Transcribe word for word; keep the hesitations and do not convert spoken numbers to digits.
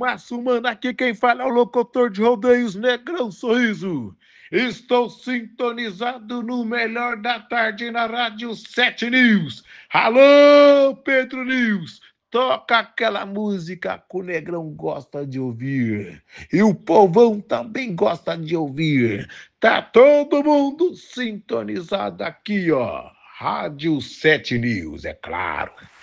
abraço, mano. Aqui quem fala é o locutor de rodeios Negrão Sorriso. Estou sintonizado no melhor da tarde na Rádio sete News. Alô, Pedro News. Toca aquela música que o Negrão gosta de ouvir. E o povão também gosta de ouvir. Tá todo mundo sintonizado aqui, ó. Rádio sete News, é claro.